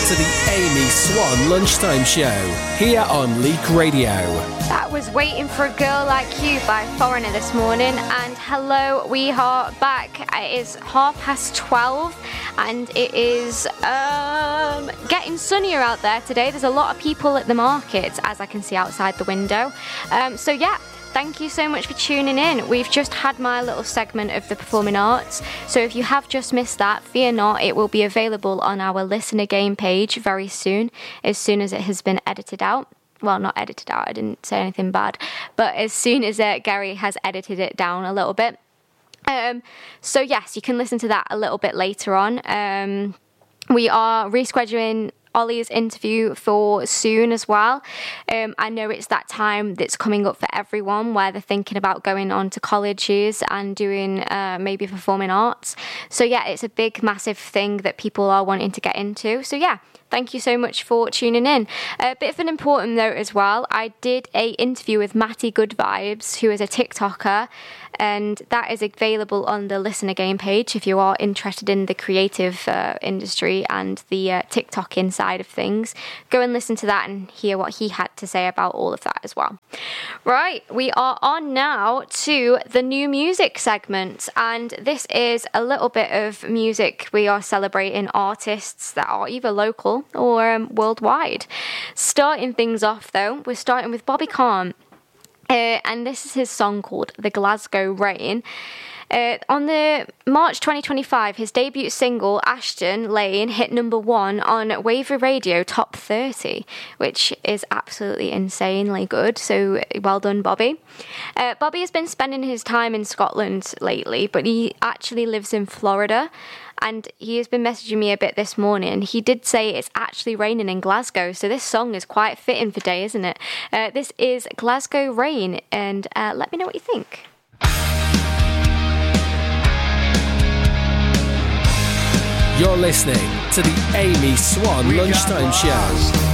to the Amy Swan Lunchtime Show, here on Leak Radio. That was Waiting for a Girl Like You by Foreigner this morning, and hello, we are back. It is 12:30 and it is getting sunnier out there today. There's a lot of people at the market, as I can see outside the window. So yeah, thank you so much for tuning in. We've just had my little segment of the performing arts, so if you have just missed that, fear not, it will be available on our Listen Again page very soon as it has been edited out. Well, not edited out, I didn't say anything bad, but as soon as Gary has edited it down a little bit. So yes, you can listen to that a little bit later on. We are rescheduling Ollie's interview for soon as well. I know it's that time that's coming up for everyone where they're thinking about going on to colleges and doing maybe performing arts. So yeah, it's a big, massive thing that people are wanting to get into. So yeah, thank you so much for tuning in. A bit of an important note as well. I did an interview with Matty Good Vibes, who is a TikToker, and that is available on the Listen Again page if you are interested in the creative industry and the TikToking side of things. Go and listen to that and hear what he had to say about all of that as well. Right, we are on now to the new music segment, and this is a little bit of music. We are celebrating artists that are either local or worldwide. Starting things off though, we're starting with Bobby Khan. And this is his song called The Glasgow Rain. On the March 2025, his debut single, Ashton Lane, hit number 1 on Wavy Radio Top 30, which is absolutely insanely good, so well done, Bobby. Bobby has been spending his time in Scotland lately, but he actually lives in Florida, and he has been messaging me a bit this morning. He did say it's actually raining in Glasgow, so this song is quite fitting for day, isn't it? This is Glasgow Rain, and let me know what you think. You're listening to the Amy Swan Lunchtime Show.